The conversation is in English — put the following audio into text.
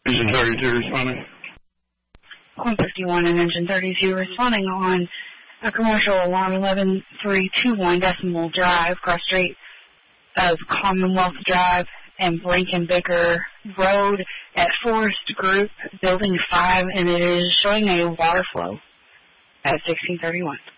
Engine 32 responding. 151 and Engine 32 responding on a commercial alarm 11321 Decimal Drive, cross street of Commonwealth Drive and Blinken Baker Road at Forest Group, Building 5, and it is showing a water flow at 1631.